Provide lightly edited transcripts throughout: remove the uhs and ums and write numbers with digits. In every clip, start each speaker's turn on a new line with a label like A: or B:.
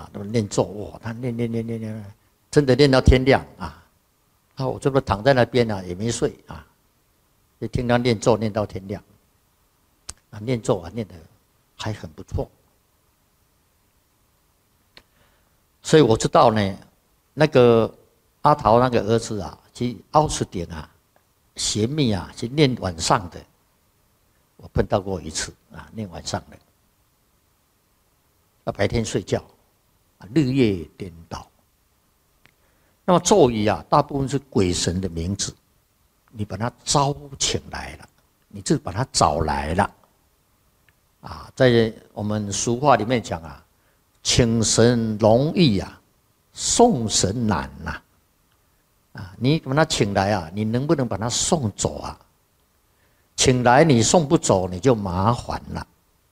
A: 啊，那么念咒哇，他念，真的念到天亮啊！啊，我这不躺在那边啊，也没睡啊，就听他念咒念到天亮。啊，念咒啊，念得还很不错。所以我知道呢，那个阿桃那个儿子啊，去奥斯汀啊，邪密啊，去念晚上的，我碰到过一次啊，念晚上的，要白天睡觉，啊，日夜颠倒。那么咒语啊，大部分是鬼神的名字，你把它招请来了，你就把它找来了。啊，在我们俗话里面讲啊，请神容易啊，送神难呐。啊，你把他请来啊，你能不能把他送走啊？请来你送不走，你就麻烦了。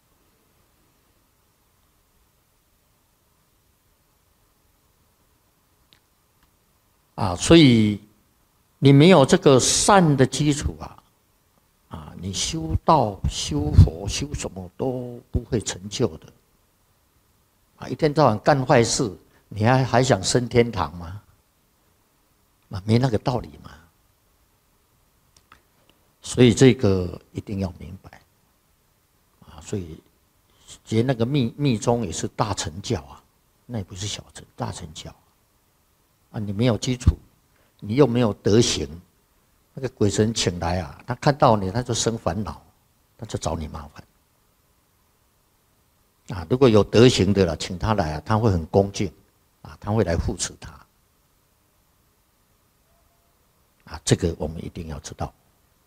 A: 啊，所以你没有这个善的基础啊，啊，你修道、修佛、修什么都不会成就的。啊，一天到晚干坏事，你还想升天堂吗？啊，没那个道理嘛。所以这个一定要明白。啊，所以结那个密宗也是大乘教啊，那也不是小乘，大乘教。啊，你没有基础，你又没有德行，那个鬼神请来啊，他看到你他就生烦恼，他就找你麻烦。啊，如果有德行的了，请他来啊，他会很恭敬，啊，他会来护持他。啊，这个我们一定要知道。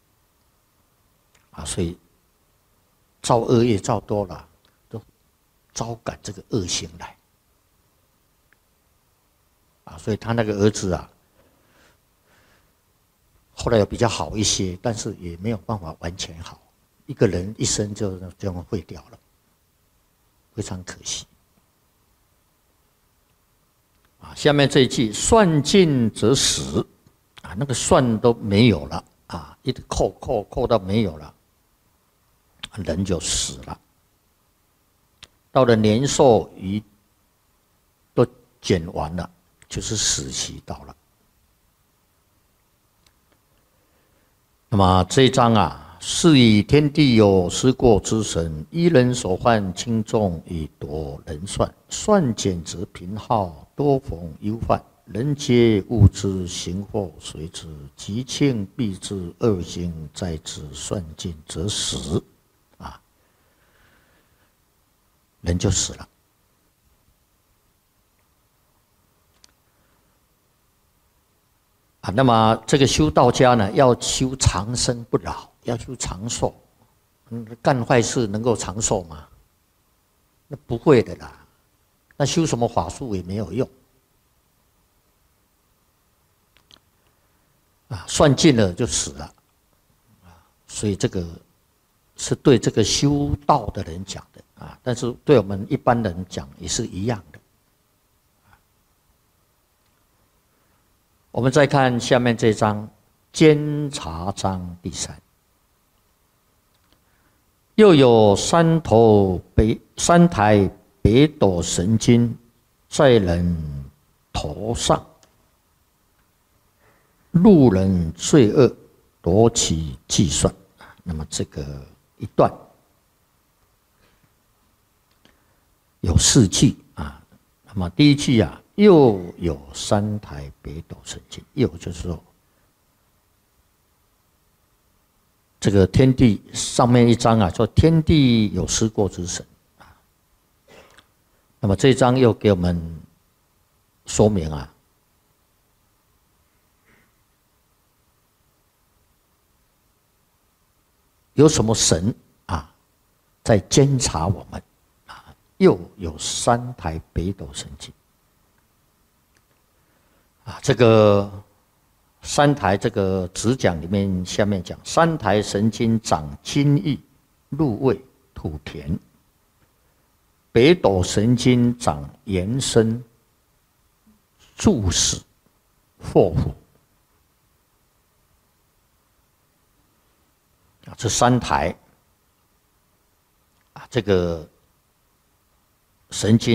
A: 啊，所以造恶业造多了，都招感这个恶行来。啊，所以他那个儿子啊，后来有比较好一些，但是也没有办法完全好。一个人一生就这样毁掉了，非常可惜。啊，下面这一句"算尽则死"，啊，那个算都没有了啊，一直扣到没有了，人就死了。到了年寿余都减完了，就是死期到了。那么这一章啊，是以天地有失过之神，一人所患轻重以夺人算，算减则贫耗，多逢忧患。人皆物之，行祸随之，吉庆必至，恶行在之，算尽则死。啊，人就死了。啊，那么这个修道家呢，要修长生不老，要修长寿。干坏事能够长寿吗？那不会的啦。那修什么法术也没有用。啊，算尽了就死了。啊，所以这个是对这个修道的人讲的啊，但是对我们一般人讲也是一样的。我们再看下面这章监察章第3。又有三台北斗神经在人头上，路人罪恶，夺其计算。那么这个一段有4句啊。那么第一句啊，又有3台北斗神经，又就是说，这个天地上面一章啊，说天地有失过之神啊。那么这一章又给我们说明啊，有什么神啊在监察我们啊？又有3台北斗神经啊，这个3台这个子讲里面下面讲，3台神经长津液、入胃、吐田；北斗神经长延伸、注死、祸福。啊，这3台啊，这个神经